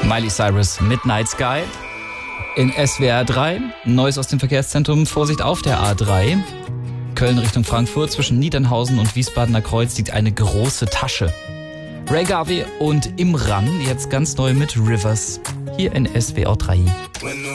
Miley Cyrus, Midnight Sky. In SWR 3, Neues aus dem Verkehrszentrum, Vorsicht auf der A3. Köln Richtung Frankfurt, zwischen Niedernhausen und Wiesbadener Kreuz liegt eine große Tasche. Ray Garvey und Imran, jetzt ganz neu mit Rivers, hier in SWR 3.